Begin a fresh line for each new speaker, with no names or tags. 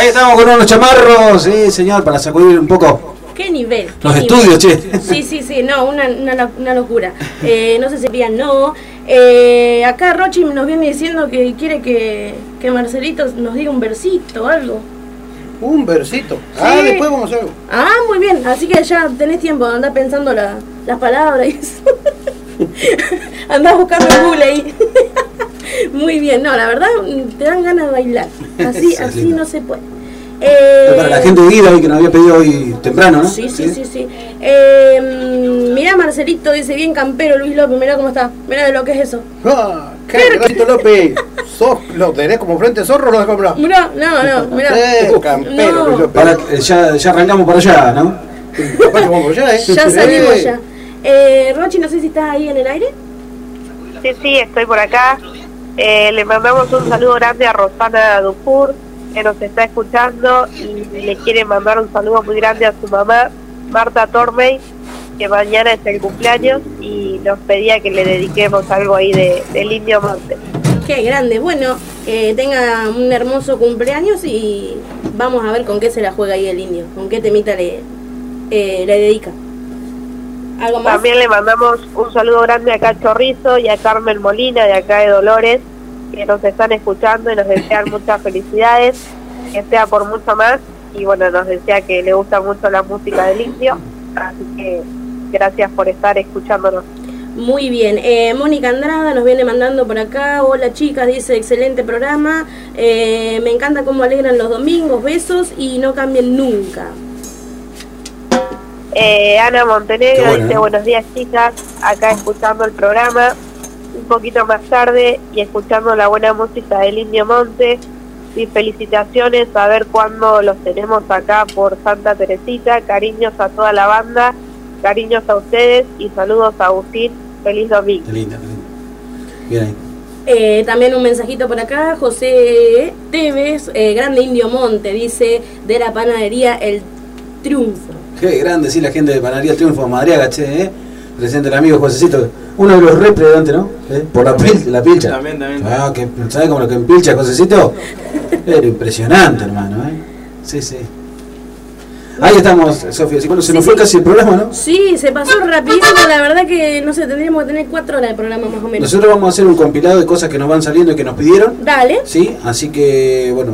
Ahí estamos con unos chamarros, sí, señor, para sacudir un poco.
¿Qué nivel?
Los estudios, che.
Sí, no, una locura. No sé si bien, no. Acá Rochi nos viene diciendo que quiere que Marcelito nos diga un versito o algo.
Un versito.
Sí.
Después vamos a hacer algo.
Muy bien, así que ya tenés tiempo de andar pensando las palabras y eso. Andás buscando en Google ahí. Muy bien, no, la verdad te dan ganas de bailar. Así no se puede.
Para la gente de Guida hoy que nos había pedido hoy temprano, ¿no?
Sí. Mirá, Marcelito dice bien campero Luis López, mirá cómo está. Mirá de lo que es eso.
¿Qué, Marcelito López? ¿Lo tenés como frente zorro o lo dejás como
Mirá, no, mirá.
Campero,
No.
Luis López.
Ya arrancamos para allá, ¿no?
Capaz que vamos por allá,
Ya salimos ya. Rochi, no sé si estás ahí en el aire.
Sí, estoy por acá. Le mandamos un saludo grande a Rosana Dufour, que nos está escuchando, y le quiere mandar un saludo muy grande a su mamá, Marta Tormey, que mañana es el cumpleaños y nos pedía que le dediquemos algo ahí del Indio Monte.
Qué grande. Bueno, tenga un hermoso cumpleaños y vamos a ver con qué se la juega ahí el indio, con qué temita le dedica. ¿Algo más?
También le mandamos un saludo grande acá a Chorrizo y a Carmen Molina de acá de Dolores, que nos están escuchando y nos desean muchas felicidades, que sea por mucho más, y bueno, nos desea que le gusta mucho la música del indio, así que gracias por estar escuchándonos.
Muy bien, Mónica Andrada nos viene mandando por acá. Hola chicas, dice, excelente programa, me encanta cómo alegran los domingos, besos y no cambien nunca.
Ana Montenegro
bueno,
dice, buenos días chicas, acá escuchando el programa un poquito más tarde y escuchando la buena música del Indio Monte, y felicitaciones, a ver cuándo los tenemos acá por Santa Teresita. Cariños a toda la banda, cariños a ustedes y saludos a Agustín, feliz domingo.
Qué lindo. Bien ahí.
También un mensajito por acá, José Tevez, grande Indio Monte, dice, de la panadería El Triunfo.
Qué grande, sí, la gente de Panadería Triunfo Madriaga, che, presente el amigo Josecito, uno de los repre delante, ¿no? Por la pilcha. También. ¿Sabes cómo lo que empilcha Josecito? Era impresionante, hermano, Sí. Ahí estamos, Sofía. Bueno, se nos fue casi el programa, ¿no?
Sí, se pasó rapidísimo, la verdad que no sé, tendríamos que tener 4 horas de programa más o menos.
Nosotros vamos a hacer un compilado de cosas que nos van saliendo y que nos pidieron.
Dale.
Sí, así que, bueno,